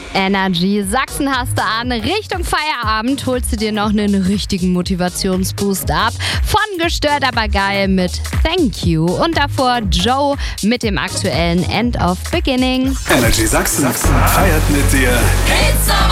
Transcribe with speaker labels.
Speaker 1: Energy Sachsen hast du an. Richtung Feierabend holst du dir noch einen richtigen Motivationsboost ab. Von Gestört aber geil mit Thank You. Und davor Joe mit dem aktuellen End of Beginning.
Speaker 2: Energy Sachsen feiert mit dir.